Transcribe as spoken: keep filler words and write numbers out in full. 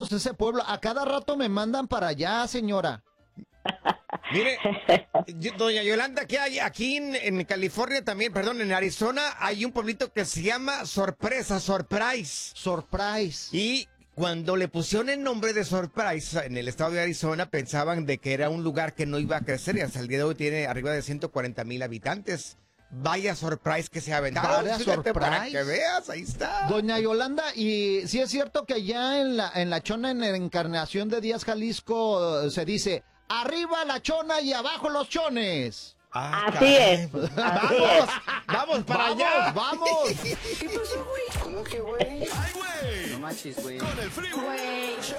hermoso ese pueblo. A cada rato me mandan para allá, señora. Mire, yo- doña Yolanda, ¿qué hay? Aquí en, en California también, perdón, en Arizona hay un pueblito que se llama Sorpresa, Surprise. Surprise. Y cuando le pusieron el nombre de Surprise en el estado de Arizona, pensaban de que era un lugar que no iba a crecer y hasta el día de hoy tiene arriba de ciento cuarenta mil habitantes. Vaya Surprise que se ha aventado. Vaya Fíjate, para surprise. que veas, ahí está. Doña Yolanda, y sí es cierto que allá en la, en la Chona, en la Encarnación de Díaz, Jalisco, eh, se dice, arriba la Chona y abajo los chones. Ah, Así caray. es, así Vamos, vamos para ¡Vamos, allá. vamos! ¿Qué pasó, güey? ¿Cómo que, güey? ¡Ay, güey! No manches, güey. Con el Freeway.